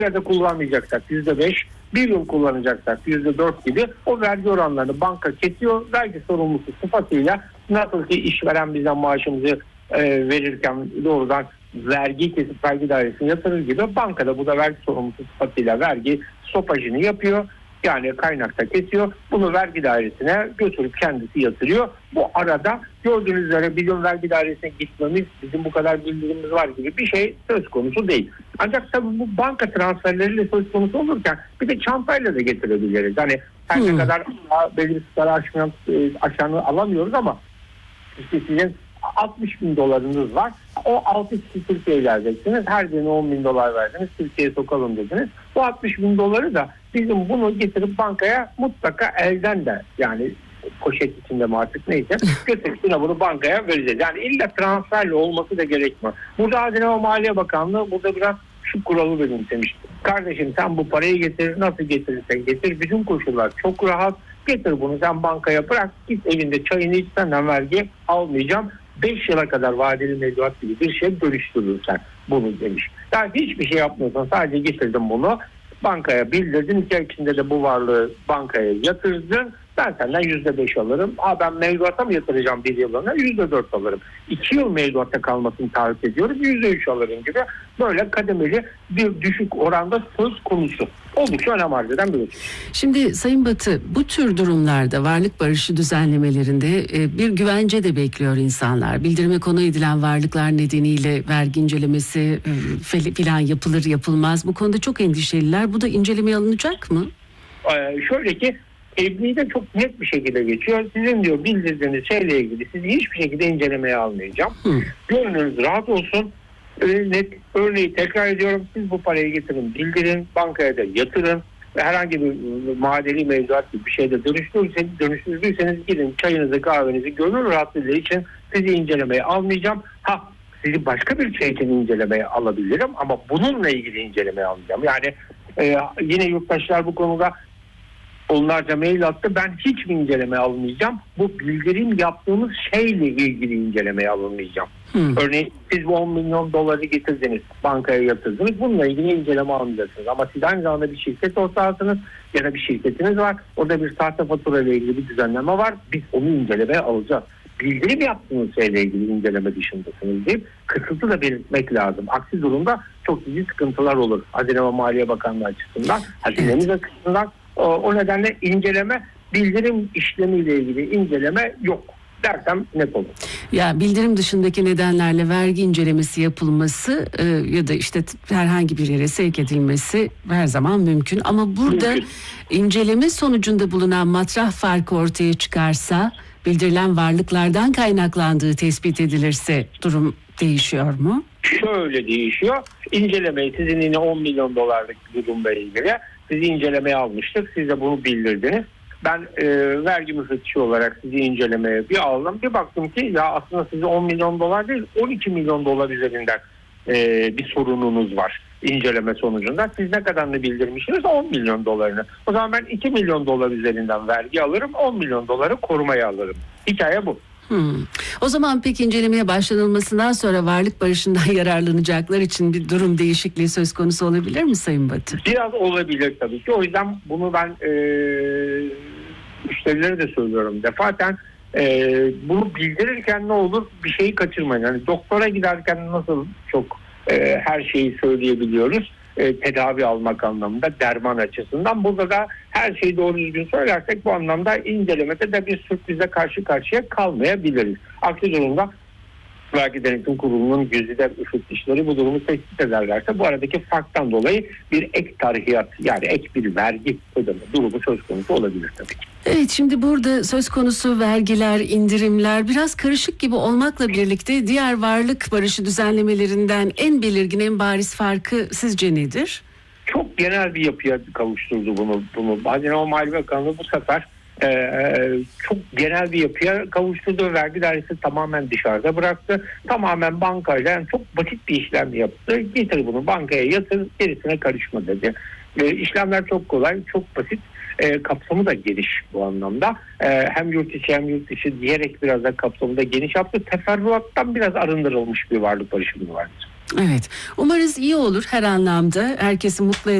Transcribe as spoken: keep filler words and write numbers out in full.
ya da kullanmayacaksak yüzde beş, bir yıl kullanacaksak yüzde dört gibi o vergi oranlarını banka kesiyor. Vergi sorumlusu sıfatıyla nasıl ki işveren bize maaşımızı e, verirken doğrudan vergi kesip vergi dairesine yatırır gibi bankada bu da vergi sorumlusu sıfatıyla vergi stopajını yapıyor. Yani kaynakta kesiyor. Bunu vergi dairesine götürüp kendisi yatırıyor. Bu arada gördüğünüz üzere bizim vergi dairesine gitmemiz, bizim bu kadar bildirimimiz var gibi bir şey söz konusu değil. Ancak tabii bu banka transferleriyle söz konusu olurken bir de çantayla da getirebiliriz. Hani her hmm. ne kadar belli bir tutarı aşmayan, aşağını alamıyoruz ama işte sizin altmış bin dolarınız var. O altı kişi Türkiye'ye geleceksiniz. Her birine on bin dolar verdiniz. Türkiye'ye sokalım dediniz. Bu altmış bin doları da bizim bunu getirip bankaya mutlaka elden de yani poşet içinde mi artık neyse götürüp bunu bankaya vereceğiz. Yani illa transferle olması da gerekmiyor. Burada Hazine ve Maliye Bakanlığı burada biraz şu kuralı benimsemiş. Kardeşim sen bu parayı getir, nasıl getirirsen getir. Bütün koşullar çok rahat. Getir bunu sen bankaya bırak. Git evinde çayını iç, senden vergi almayacağım. beş yıla kadar vadeli mevduat gibi bir şey dönüştürürsen bunu demiş. Yani hiçbir şey yapmıyorsan sadece getirdin bunu bankaya bildirdin. İki ay içinde de bu varlığı bankaya yatırdın. Ben senden yüzde beş alırım. Ha ben mevduata mı yatıracağım bir yılına? yüzde dört alırım. iki yıl mevduatta kalmasını taahhüt ediyoruz. yüzde üç alırım gibi böyle kademeli bir düşük oranda söz konusu. Oldukça önem arz eden bir husus. Şimdi Sayın Batı, bu tür durumlarda varlık barışı düzenlemelerinde bir güvence de bekliyor insanlar. Bildirime konu edilen varlıklar nedeniyle vergi incelemesi filan yapılır yapılmaz. Bu konuda çok endişeliler. Bu da incelemeye alınacak mı? Ee, şöyle ki evliliğde çok net bir şekilde geçiyor. Sizin diyor bildirdiğiniz şeyle ilgili sizi hiçbir şekilde incelemeye almayacağım. Gönlünüz rahat olsun. Net, örneği tekrar ediyorum. Siz bu parayı getirin, bildirin, bankaya da yatırın ve herhangi bir madeni mevduat gibi bir şeyde dönüştürürseniz, dönüştürdüyseniz gidin çayınızı kahvenizi gönül rahatlığı için sizi incelemeye almayacağım. Ha sizi başka bir şey için incelemeye alabilirim ama bununla ilgili incelemeye almayacağım. Yani e, yine yurttaşlar bu konuda onlarca mail attı. Ben hiç mi incelemeye almayacağım? Bu bildirim yaptığımız şeyle ilgili incelemeye alınmayacağım. Hmm. Örneğin siz bu on milyon doları getirdiniz, bankaya yatırdınız. Bununla ilgili inceleme almayacaksınız. Ama siz aynı zamanda bir şirket ortağısınız ya da bir şirketiniz var. Orada bir sahte fatura ile ilgili bir düzenleme var. Biz onu incelemeye alacağız. Bildirim yaptığınız şeyle ilgili inceleme dışındasınız deyip kısıtlı da belirtmek lazım. Aksi durumda çok ciddi sıkıntılar olur. Hazine ve Maliye Bakanlığı açısından, hazinemiz açısından. O, o nedenle inceleme, bildirim işlemiyle ilgili inceleme yok dersem net olur. Ya bildirim dışındaki nedenlerle vergi incelemesi yapılması e, ya da işte herhangi bir yere sevk edilmesi her zaman mümkün. Ama burada mümkün. İnceleme sonucunda bulunan matrah farkı ortaya çıkarsa, bildirilen varlıklardan kaynaklandığı tespit edilirse durum değişiyor mu? Şöyle değişiyor. İncelemeyi sizin yine on milyon dolarlık durumla ilgili sizi incelemeye almıştık. Siz de bunu bildirdiniz. Ben e, vergi müfettişi olarak sizi incelemeye bir aldım. Bir baktım ki ya aslında size on milyon dolar değil on iki milyon dolar üzerinden e, bir sorununuz var inceleme sonucunda. Siz ne kadarını bildirmişsiniz? on milyon dolarını. O zaman ben iki milyon dolar üzerinden vergi alırım. on milyon doları korumaya alırım. Hikaye bu. Hmm. O zaman pek incelemeye başlanılmasından sonra varlık barışından yararlanacaklar için bir durum değişikliği söz konusu olabilir mi Sayın Batı? Biraz olabilir tabii ki. O yüzden bunu ben e, müşterilere de söylüyorum. Defaten e, bunu bildirirken ne olur bir şeyi kaçırmayın. Yani doktora giderken nasıl çok e, her şeyi söyleyebiliyoruz. E, tedavi almak anlamında, derman açısından. Burada da her şeyi doğru düzgün söylersek bu anlamda incelemede de bir sürprize karşı karşıya kalmayabiliriz. Aksi durumda Vergi Denetim Kurulu'nun güzide müfettişleri bu durumu tespit ederlerse bu aradaki farktan dolayı bir ek tarihiyat yani ek bir vergi ödeme durumu söz konusu olabilir tabii ki. Evet, şimdi burada söz konusu vergiler, indirimler biraz karışık gibi olmakla birlikte diğer varlık barışı düzenlemelerinden en belirgin, en bariz farkı sizce nedir? Çok genel bir yapıya kavuşturdu bunu. bunu. Hazine ve Maliye Bakanlığı bu sefer Ee, çok genel bir yapıya kavuşturdu. Vergi dairesi tamamen dışarıda bıraktı. Tamamen bankayla yani çok basit bir işlem yaptı. Getir bunu bankaya yatır, gerisine karışma dedi. Ee, işlemler çok kolay, çok basit. Ee, kapsamı da geniş bu anlamda. Ee, hem yurt içi hem yurt dışı diyerek biraz da kapsamı da geniş yaptı. Teferruattan biraz arındırılmış bir varlık barışı vardır. Evet. Umarız iyi olur her anlamda. Herkesi mutlu